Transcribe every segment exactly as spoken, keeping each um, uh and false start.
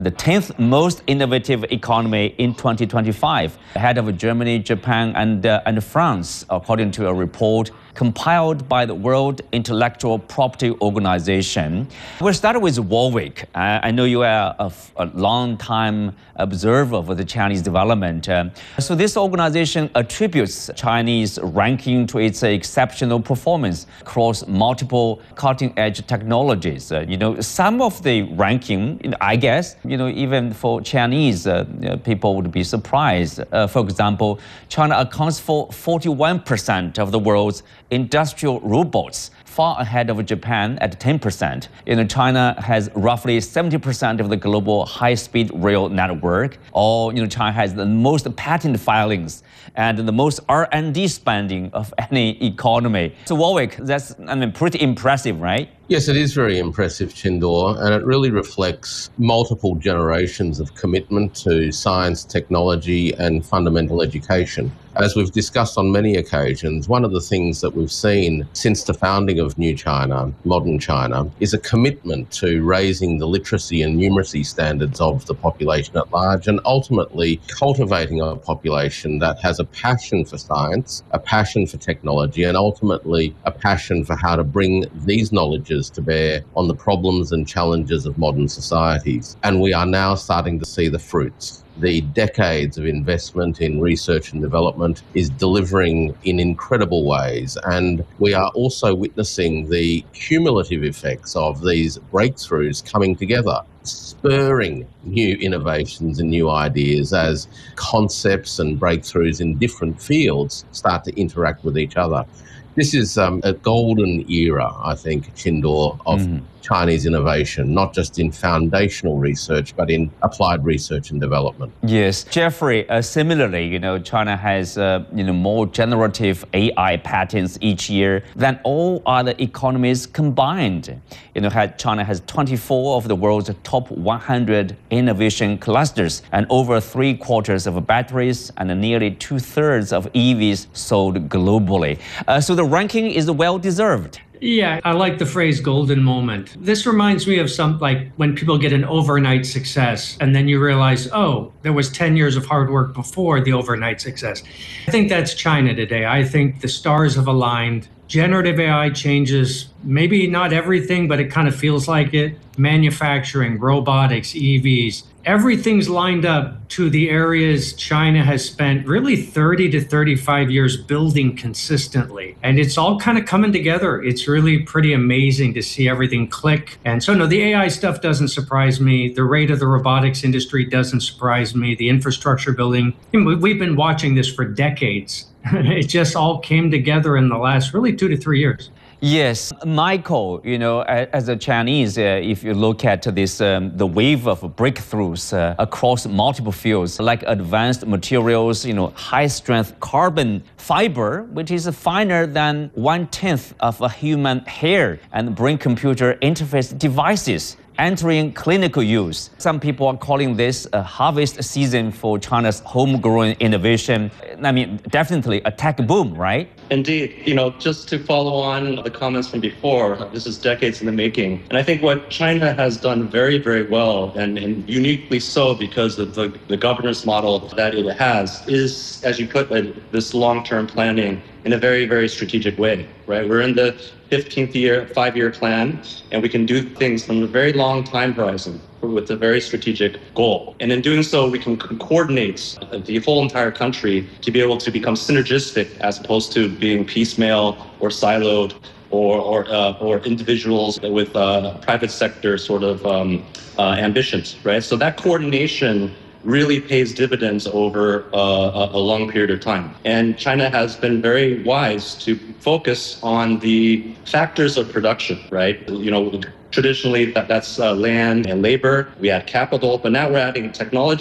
the tenth most innovative economy in twenty twenty-five, ahead of Germany, Japan, and, uh, and France, according to a report compiled by the World Intellectual Property Organization. We'll start with Warwick. Uh, I know you are a, a long-time observer of the Chinese development. Uh, so this organization attributes Chinese ranking to its exceptional performance across multiple cutting-edge technologies. Uh, you know, some of the ranking, I guess, you know, even for Chinese uh, people would be surprised. Uh, for example, China accounts for forty-one percent of the world's industrial robots, far ahead of Japan at ten percent. You know, China has roughly seventy percent of the global high-speed rail network. Or, you know, China has the most patent filings and the most R and D spending of any economy. So Warwick, that's, I mean, pretty impressive, right? Yes, it is very impressive, Chindor, and it really reflects multiple generations of commitment to science, technology, and fundamental education. As we've discussed on many occasions, one of the things that we've seen since the founding of New China, modern China, is a commitment to raising the literacy and numeracy standards of the population at large, and ultimately cultivating a population that has a passion for science, a passion for technology, and ultimately a passion for how to bring these knowledges to bear on the problems and challenges of modern societies. And we are now starting to see the fruits. The decades of investment in research and development is delivering in incredible ways. And we are also witnessing the cumulative effects of these breakthroughs coming together, spurring new innovations and new ideas as concepts and breakthroughs in different fields start to interact with each other. This is um, a golden era, I think, Chindor, of mm. Chinese innovation, not just in foundational research, but in applied research and development. Yes, Jeffrey, uh, similarly, you know, China has, uh, you know, more generative A I patents each year than all other economies combined. You know, China has twenty-four of the world's top one hundred innovation clusters and over three quarters of batteries and nearly two thirds of E Vs sold globally. Uh, so the ranking is well-deserved. Yeah, I like the phrase golden moment. This reminds me of some, like when people get an overnight success and then you realize, oh, there was ten years of hard work before the overnight success. I think that's China today. I think the stars have aligned. Generative A I changes, maybe not everything, but it kind of feels like it. Manufacturing, robotics, E Vs, everything's lined up to the areas China has spent really thirty to thirty-five years building consistently. And it's all kind of coming together. It's really pretty amazing to see everything click. And so, no, the A I stuff doesn't surprise me. The rate of the robotics industry doesn't surprise me. The infrastructure building, we've been watching this for decades. It just all came together in the last really two to three years. Yes, Michael, you know, as a Chinese, uh, if you look at this, um, the wave of breakthroughs uh, across multiple fields, like advanced materials, you know, high-strength carbon fiber, which is finer than one-tenth of a human hair, and brain-computer interface devices entering clinical use. Some people are calling this a harvest season for China's homegrown innovation. I mean, definitely a tech boom, right? Indeed. You know, just to follow on the comments from before, this is decades in the making. And I think what China has done very, very well, and, and uniquely so because of the, the governance model that it has, is, as you put it, this long-term planning in a very, very strategic way, right? We're in the fifteenth year, five-year plan, and we can do things from a very long time horizon with a very strategic goal. And in doing so, we can coordinate the whole entire country to be able to become synergistic as opposed to being piecemeal or siloed or or, uh, or individuals with uh, private sector sort of um, uh, ambitions, right? So that coordination really pays dividends over uh, a long period of time. And China has been very wise to focus on the factors of production, right? You know, traditionally that, that's uh, land and labor. We had capital, but now we're adding technology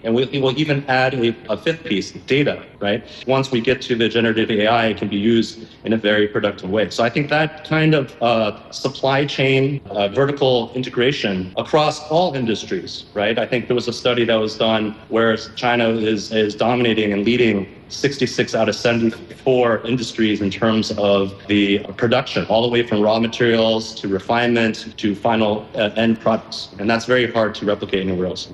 And we will even add a, a fifth piece, data, right? Once we get to the generative A I, it can be used in a very productive way. So I think that kind of uh, supply chain, uh, vertical integration across all industries, right? I think there was a study that was done where China is, is dominating and leading sixty-six out of seventy-four industries in terms of the production, all the way from raw materials to refinement to final uh, end products. And that's very hard to replicate anywhere else.